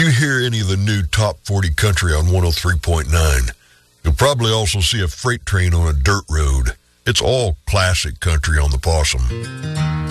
you hear any of the new Top 40 country on 103.9, you'll probably also see a freight train on a dirt road. It's all classic country on the Possum.